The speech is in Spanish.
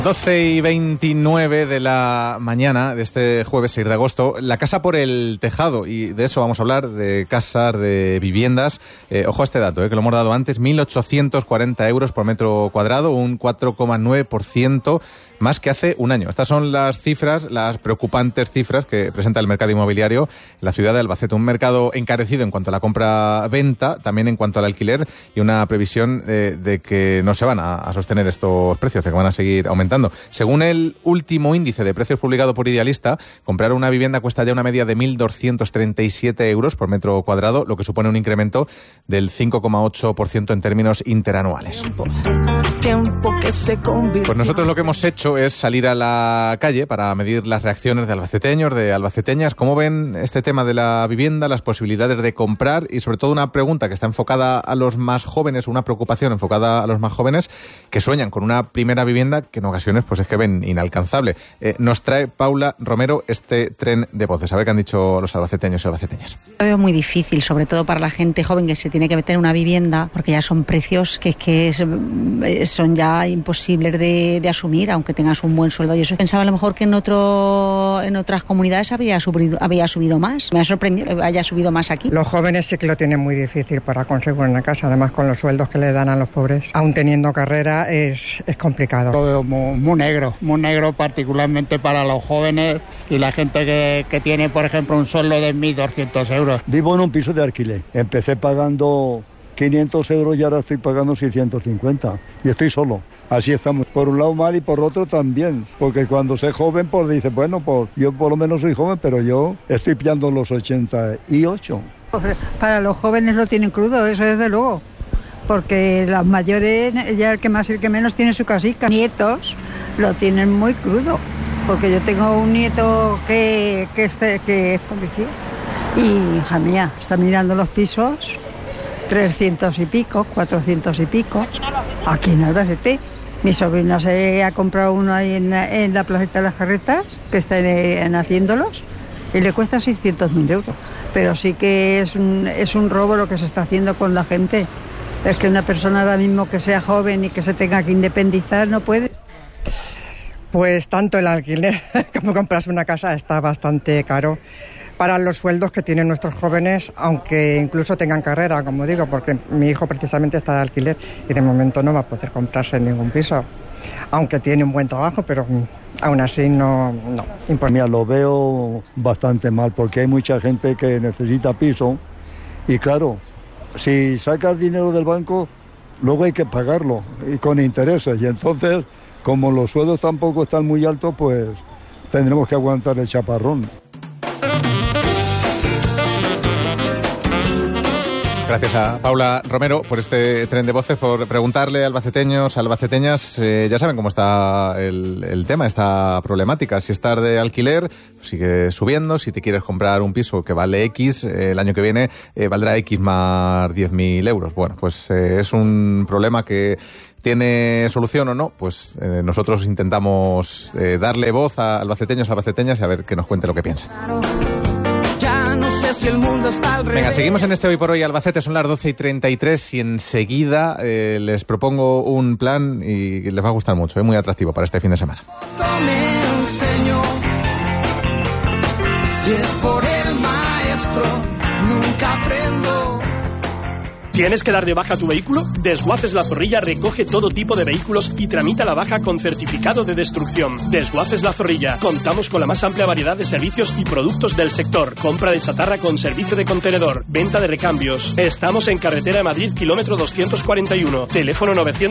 12:29 de la mañana de este jueves 6 de agosto. La casa por el tejado, y de eso vamos a hablar, de casas, de viviendas. Ojo a este dato, que lo hemos dado antes, 1.840 euros por metro cuadrado, un 4,9% más que hace un año. Estas son las cifras, las preocupantes cifras que presenta el mercado inmobiliario en la ciudad de Albacete. Un mercado encarecido en cuanto a la compra-venta, también en cuanto al alquiler, y una previsión de que no se van a sostener estos precios, de que van a seguir aumentando. Según el último índice de precios publicado por Idealista, comprar una vivienda cuesta ya una media de 1.237 euros por metro cuadrado, lo que supone un incremento del 5,8% en términos interanuales. Pues nosotros lo que hemos hecho es salir a la calle para medir las reacciones de albaceteños, de albaceteñas. ¿Cómo ven este tema de la vivienda, las posibilidades de comprar y sobre todo una pregunta que está enfocada a los más jóvenes, una preocupación enfocada a los más jóvenes que sueñan con una primera vivienda que en ocasiones pues es que ven inalcanzable? Nos trae Paula Romero este tren de voces. A ver qué han dicho los albaceteños y albaceteñas. Lo veo muy difícil, sobre todo para la gente joven que se tiene que meter en una vivienda, porque ya son precios que son ya imposibles de asumir, aunque tengas un buen sueldo. Yo pensaba a lo mejor que en otras comunidades había subido más. Me ha sorprendido que haya subido más aquí. Los jóvenes sí que lo tienen muy difícil para conseguir una casa, además con los sueldos que le dan a los pobres. Aún teniendo carrera es complicado. Lo veo muy negro particularmente para los jóvenes y la gente que tiene, por ejemplo, un sueldo de 1.200 euros. Vivo en un piso de alquiler. Empecé pagando 500 euros y ahora estoy pagando 650 y estoy solo. Así estamos. Por un lado mal y por otro también, porque cuando sé joven pues dice, bueno, pues yo por lo menos soy joven, pero yo estoy pillando los 88. Para los jóvenes lo tienen crudo, eso desde luego. Porque las mayores, ya el que más y el que menos tiene su casica. Nietos lo tienen muy crudo, porque yo tengo un nieto que es policía y hija mía, está mirando los pisos 300 y pico, 400 y pico, aquí en Albacete. Mi sobrina se ha comprado uno ahí en la placeta de las Carretas, que están haciéndolos, y le cuesta 600.000 euros. Pero sí que es un robo lo que se está haciendo con la gente. Es que una persona ahora mismo que sea joven y que se tenga que independizar no puede. Pues tanto el alquiler como comprarse una casa está bastante caro para los sueldos que tienen nuestros jóvenes, aunque incluso tengan carrera, como digo, porque mi hijo precisamente está de alquiler y de momento no va a poder comprarse ningún piso, aunque tiene un buen trabajo, pero aún así no. Mira, lo veo bastante mal porque hay mucha gente que necesita piso y claro, si sacas dinero del banco, luego hay que pagarlo y con intereses. Y entonces, como los sueldos tampoco están muy altos, pues tendremos que aguantar el chaparrón. Gracias a Paula Romero por este tren de voces, por preguntarle a albaceteños, albaceteñas. Ya saben cómo está el tema, esta problemática. Si estás de alquiler, sigue subiendo. Si te quieres comprar un piso que vale X, el año que viene valdrá X más 10.000 euros. Bueno, pues es un problema que ¿tiene solución o no? Pues nosotros intentamos darle voz a albaceteños, albaceteñas y a ver que nos cuente lo que piensan. Si el mundo está al revés. Venga, seguimos en este Hoy por Hoy Albacete, son las 12:33 y enseguida les propongo un plan y les va a gustar mucho, es muy atractivo para este fin de semana. Me enseño, si es por el maestro, nunca aprendo. ¿Tienes que dar de baja tu vehículo? Desguaces La Zorrilla recoge todo tipo de vehículos y tramita la baja con certificado de destrucción. Desguaces La Zorrilla. Contamos con la más amplia variedad de servicios y productos del sector. Compra de chatarra con servicio de contenedor. Venta de recambios. Estamos en Carretera de Madrid, kilómetro 241. Teléfono 900.